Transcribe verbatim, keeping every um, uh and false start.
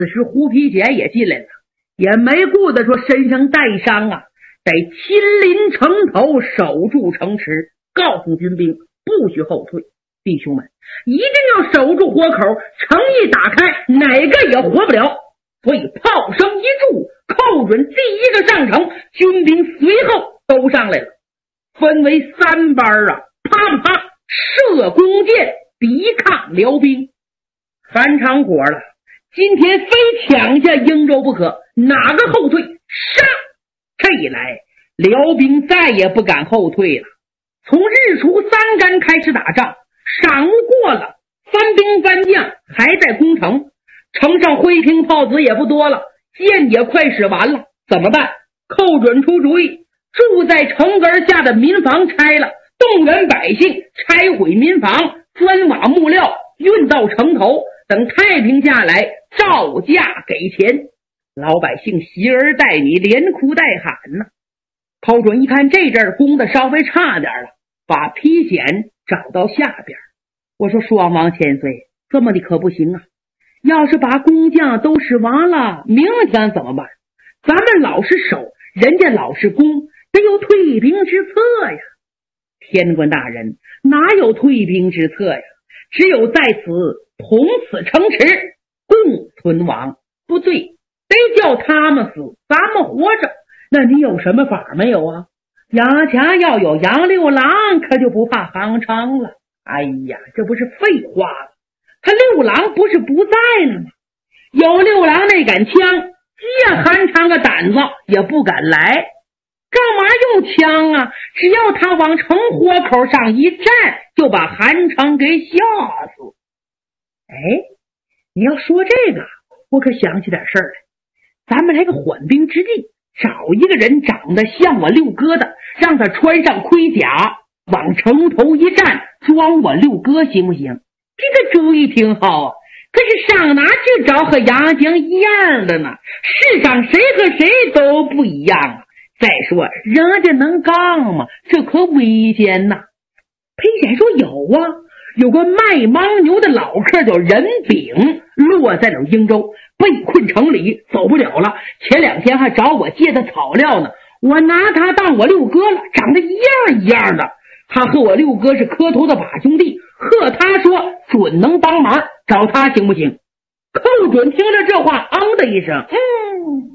此时胡皮姐也进来了，也没顾得说身上带伤啊，得亲临城头守住城池，告诉军兵不许后退。弟兄们，一定要守住活口，城一打开，哪个也活不了。所以炮声一住，寇准第一个上城，军兵随后都上来了，分为三班啊，啪啪啪射弓箭抵抗辽兵。韩长火了，今天非抢下英州不可，哪个后退杀！这一来辽兵再也不敢后退了。从日出三竿开始打仗，晌午过了，番兵番将还在攻城，城上灰瓶炮子也不多了，箭也快使完了，怎么办？寇准出主意，住在城根下的民房拆了，动员百姓拆毁民房，砖瓦木料运到城头，等太平下来照价给钱。老百姓携儿带女，连哭带喊呢。寇准一看这阵儿攻的稍微差点了，把披险找到下边。我说双王千岁，这么的可不行啊，要是把工匠都使完了，明天怎么办？咱们老是守，人家老是攻，得有退兵之策呀。天官大人，哪有退兵之策呀？只有在此同此城池，共存亡。不对，得叫他们死，咱们活着。那你有什么法没有啊？杨家要有杨六郎，可就不怕韩昌了。哎呀，这不是废话了？他六郎不是不在了吗？有六郎那杆枪，借韩昌个胆子也不敢来。干嘛用枪啊？只要他往城豁口上一站，就把韩昌给吓死。哎，你要说这个，我可想起点事儿来。咱们来个缓兵之计，找一个人长得像我六哥的，让他穿上盔甲，往城头一站，装我六哥，行不行？这个主意挺好啊，可是上哪去找和杨江一样的呢？世上谁和谁都不一样啊。再说人家能杠吗？这可危险呐。裴显说有啊，有个卖牦牛的老客叫任炳，落在了英州，被困城里走不了了。前两天还找我借的草料呢，我拿他当我六哥了，长得一样一样的。他和我六哥是磕头的把兄弟，和他说准能帮忙，找他行不行？寇准听了这话，嗯的一声，嗯。